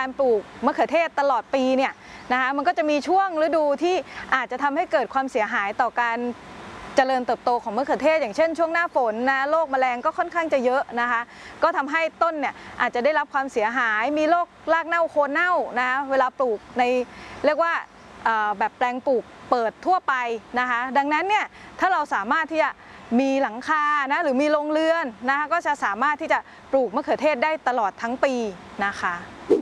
ปลูกมะเขือเทศตลอดปีเนี่ยนะคะมันก็จะมีช่วงฤดูที่อาจจะทำให้เกิดความเสียหายต่อการเจริญเติบโตของมะเขือเทศอย่างเช่นช่วงหน้าฝนนะโรคแมลงก็ค่อนข้างจะเยอะนะคะก็ทำให้ต้นเนี่ยอาจจะได้รับความเสียหายมีโรครากเน่าโคนเน่านะเวลาปลูกในเรียกว่าแบบแปลงปลูกเปิดทั่วไปนะคะดังนั้นเนี่ยถ้าเราสามารถที่จะมีหลังคานะหรือมีโรงเรือนนะคะก็จะสามารถที่จะปลูกมะเขือเทศได้ตลอดทั้งปีนะคะ